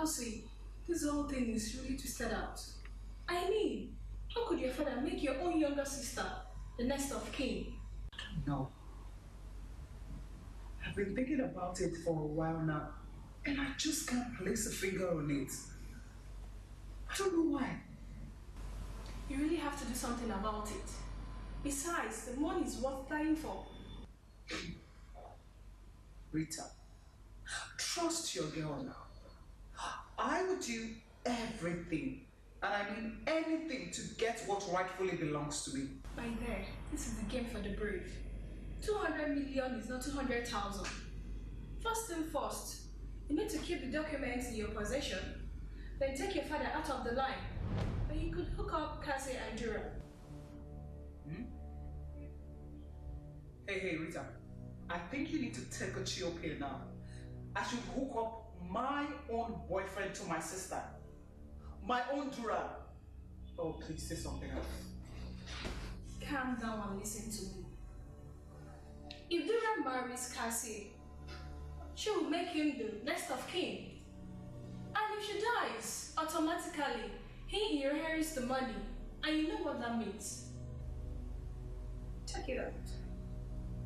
Elsie, this whole thing is really twisted out. I mean, how could your father make your own younger sister the next of kin? No. I've been thinking about it for a while now, and I just can't place a finger on it. I don't know why. You really have to do something about it. Besides, the money is worth dying for. Rita, trust your girl now. I would do everything, and I mean anything to get what rightfully belongs to me. By there, this is the game for the brave. 200 million is not 200,000. First thing first, you need to keep the documents in your possession, then take your father out of the line, and you could hook up Cassie and Dura. Hey, Rita, I think you need to take a chill pill now. I should hook up my own boyfriend to my sister. My own Dura. Oh, please say something else. Calm down and listen to me. If Dura marries Cassie, she will make him the next of kin. And if she dies, automatically, he inherits the money. And you know what that means. Check it out.